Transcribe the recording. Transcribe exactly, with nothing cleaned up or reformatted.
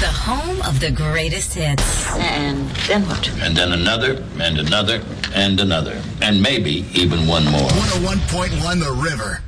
The home of the greatest hits. And then what? And then another, and another, and another. And maybe even one more. one oh one point one The River.